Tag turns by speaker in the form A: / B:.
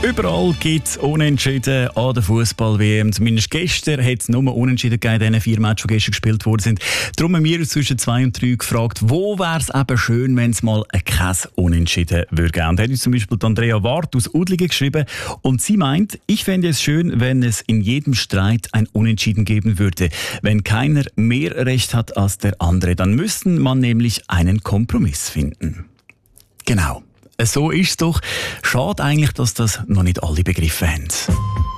A: Überall gibt es Unentschieden an der Fußball-WM. Zumindest gestern hat es nur Unentschieden gegeben in den 4 Matches, die gestern gespielt worden sind. Darum haben wir uns zwischen 2 und 3 gefragt, wo wäre es eben schön, wenn es mal kein Unentschieden würde geben. Und hat uns zum Beispiel Andrea Wart aus Udlingen geschrieben. Und sie meint, ich fände es schön, wenn es in jedem Streit ein Unentschieden geben würde. Wenn keiner mehr Recht hat als der andere, dann müsste man nämlich einen Kompromiss finden. Genau. So ist es doch. Schade eigentlich, dass das noch nicht alle begriffen haben.